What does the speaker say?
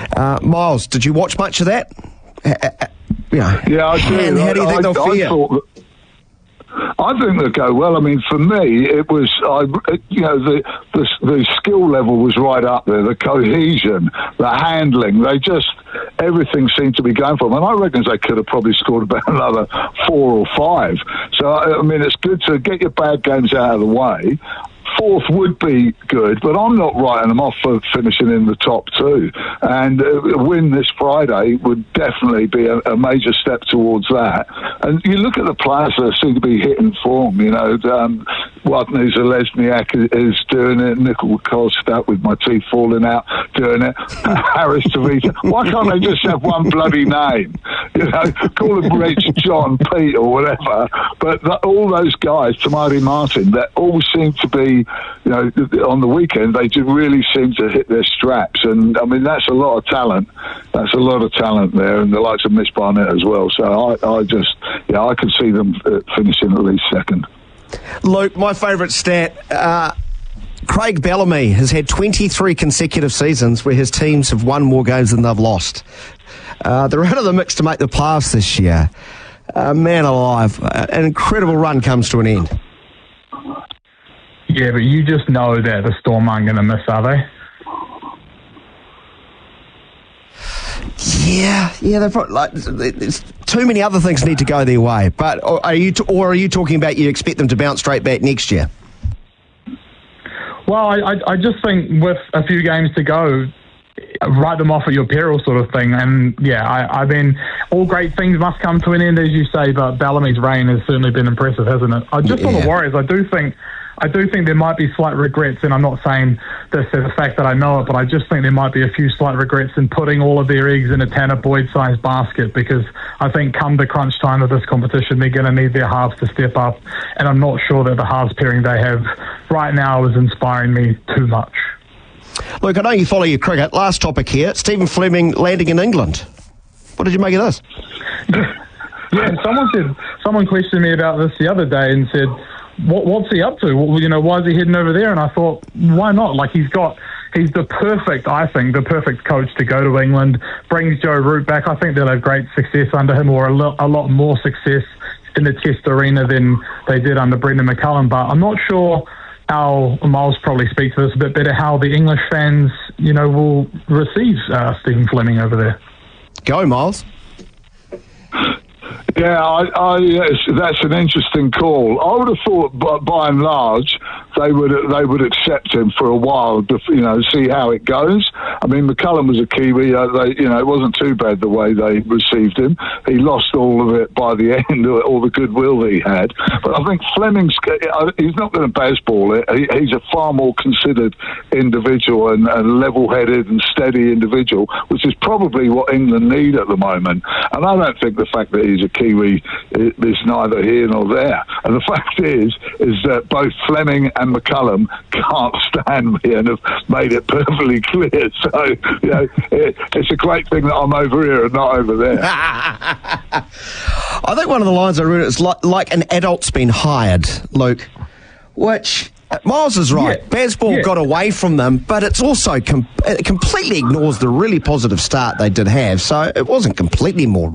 Miles, did you watch much of that? Yeah, I do. And how do you think they'll fare? I think they'll go well. I mean, for me, it was, the skill level was right up there. The cohesion, the handling, everything seemed to be going for them. And I reckon they could have probably scored about another 4 or 5. So, I mean, it's good to get your bad games out of the way. 4th would be good, but I'm not writing them off for finishing in the top 2. And a win this Friday would definitely be a major step towards that. And you look at the players that seem to be hitting form, Wadney Zalesniak is doing it, Nicol Kostat with my teeth falling out doing it, Harris Tavita. Why can't they just have one bloody name? Call him Rich, John, Pete or whatever. But all those guys, Tamari Martin, that all seem to be, on the weekend, they do really seem to hit their straps. And, I mean, that's a lot of talent. That's a lot of talent there, and the likes of Mitch Barnett as well. So I could see them finishing at least 2nd. Luke, my favourite stat, Craig Bellamy has had 23 consecutive seasons where his teams have won more games than they've lost. They're out of the mix to make the playoffs this year. Man alive, an incredible run comes to an end. Yeah, but you just know that the Storm aren't going to miss, are they? Yeah, they've too many other things need to go their way. But are you talking about you expect them to bounce straight back next year? Well, I just think with a few games to go, write them off at your peril sort of thing. And yeah, I mean, all great things must come to an end, as you say, but Bellamy's reign has certainly been impressive, hasn't it? On the Warriors, I do think there might be slight regrets, and I'm not saying this as a fact that I know it, but I just think there might be a few slight regrets in putting all of their eggs in a Tanner Boyd-sized basket, because I think come the crunch time of this competition, they're going to need their halves to step up, and I'm not sure that the halves pairing they have right now is inspiring me too much. Look, I know you follow your cricket. Last topic here, Stephen Fleming landing in England. What did you make of this? Yeah, someone questioned me about this the other day and said, what's he up to? Why is he heading over there? And I thought, why not? Like, he's the perfect coach to go to England, brings Joe Root back. I think they'll have great success under him, or a lot more success in the Test arena than they did under Brendan McCullum. But I'm not sure how, Miles probably speaks to this a bit better, how the English fans, will receive Stephen Fleming over there. Go, Miles. Yeah, that's an interesting call. I would have thought, by and large, they would accept him for a while, see how it goes. I mean, McCullum was a Kiwi. It wasn't too bad the way they received him. He lost all of it by the end, all the goodwill that he had. But I think Fleming's, he's not going to baseball it. He's a far more considered individual and level-headed and steady individual, which is probably what England need at the moment. And I don't think the fact that he's a Kiwi is neither here nor there. And the fact is that both Fleming and McCullum can't stand me and have made it perfectly clear. So, it's a great thing that I'm over here and not over there. I think one of the lines I read is like an adult's been hired, Luke, which Miles is right. Yeah. Baseball got away from them, but it's also it completely ignores the really positive start they did have. So it wasn't completely more